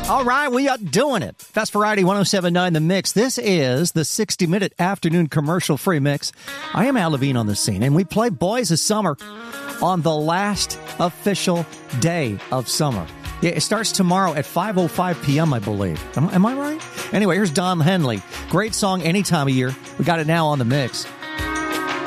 All right, we are doing it. Fast Variety 107.9 The Mix. This is the 60-minute afternoon commercial-free mix. I am Al Levine on the scene, and we play Boys of Summer on the last official day of summer. Yeah, it starts tomorrow at 5:05 p.m., I believe. Am I right? Anyway, here's Don Henley. Great song any time of year. We got it now on The Mix.